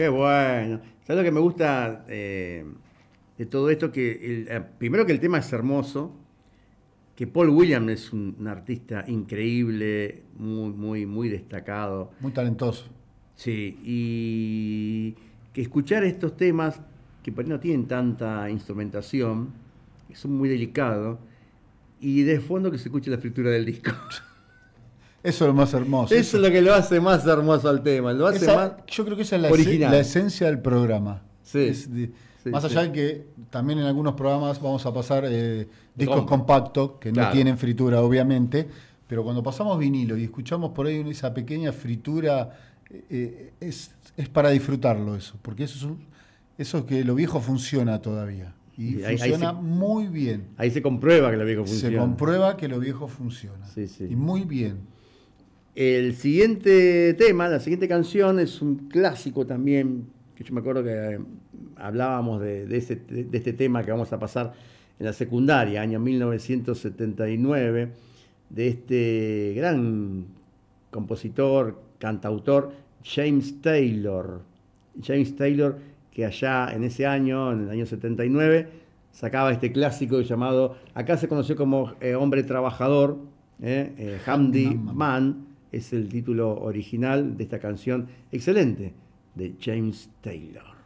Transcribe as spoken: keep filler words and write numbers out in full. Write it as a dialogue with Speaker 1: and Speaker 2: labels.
Speaker 1: Qué bueno. ¿Sabes lo que me gusta eh, de todo esto? Que el- eh, primero que el tema es hermoso, que Paul Williams es un, un artista increíble, muy, muy, muy destacado.
Speaker 2: Muy talentoso.
Speaker 1: Sí, y que escuchar estos temas que por ahí no tienen tanta instrumentación, que son muy delicados, y de fondo que se escuche la escritura del disco.
Speaker 2: Eso es lo más hermoso.
Speaker 1: Eso es
Speaker 2: Eso,
Speaker 1: lo que lo hace más hermoso al tema, lo hace más
Speaker 2: esa, yo creo que esa es la, ese- la
Speaker 1: original.
Speaker 2: esencia del programa.
Speaker 1: Sí,
Speaker 2: Es de-
Speaker 1: sí,
Speaker 2: más
Speaker 1: sí.
Speaker 2: allá de que también en algunos programas vamos a pasar eh,
Speaker 1: De
Speaker 2: discos
Speaker 1: compa.
Speaker 2: compactos que no
Speaker 1: Claro.
Speaker 2: tienen fritura, obviamente, pero cuando pasamos vinilo y escuchamos por ahí esa pequeña fritura, eh, eh, es, es para disfrutarlo eso, porque eso es, un- eso es que lo viejo funciona todavía y
Speaker 1: Y ahí, ahí se,
Speaker 2: funciona muy bien.
Speaker 1: ahí se comprueba que lo viejo
Speaker 2: Se
Speaker 1: funciona.
Speaker 2: comprueba que lo viejo funciona
Speaker 1: Sí, sí.
Speaker 2: y muy bien.
Speaker 1: El siguiente tema, la siguiente canción es un clásico también, que yo me acuerdo que eh, hablábamos de, de ese, de este tema que vamos a pasar en la secundaria, año mil novecientos setenta y nueve, de este gran compositor, cantautor, James Taylor. James Taylor, que allá en ese año, en el año setenta y nueve, sacaba este clásico llamado, acá se conoció como eh, Hombre Trabajador, eh, eh, Hamdi
Speaker 2: Handyman Man.
Speaker 1: Man, es el título original de esta canción excelente de James Taylor.